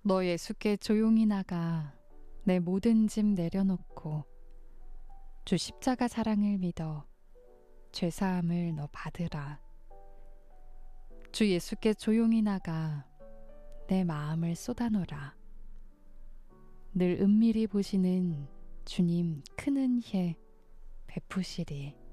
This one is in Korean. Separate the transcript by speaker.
Speaker 1: 너 예수께 조용히 나가 내 모든 짐 내려놓고 주 십자가 사랑을 믿어 죄사함을 너 받으라. 주 예수께 조용히 나가 내 마음을 쏟아놓으라. 늘 은밀히 보시는 주님 큰 은혜 베푸시리.